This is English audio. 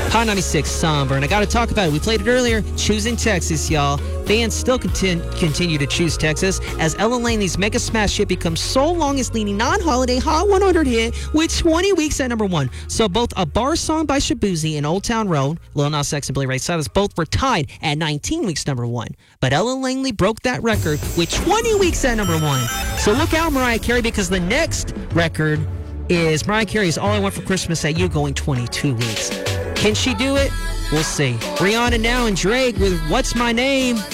Hot 96 Somber, and I got to talk about it. We played it earlier. Choosing Texas, y'all. Fans still continue to choose Texas as Ella Langley's mega smash hit becomes so longest leading non-holiday Hot 100 hit with 20 weeks at number one. So both A Bar Song by Shaboozey and Old Town Road, Lil Nas X and Billy Ray Cyrus, both were tied at 19 weeks number one. But Ella Langley broke that record with 20 weeks at number one. So look out, Mariah Carey, because the next record is Mariah Carey's All I Want for Christmas at You going 22 weeks. Can she do it? We'll see. Rihanna now and Drake with What's My Name?